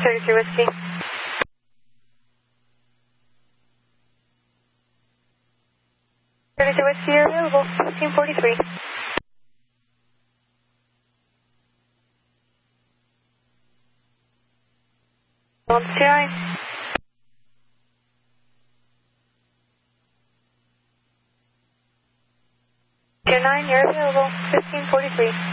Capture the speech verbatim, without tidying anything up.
thirty-three Whiskey. thirty-three Whiskey, you're available. fifteen forty-three. one two nine. two nine, you're available. fifteen forty-three.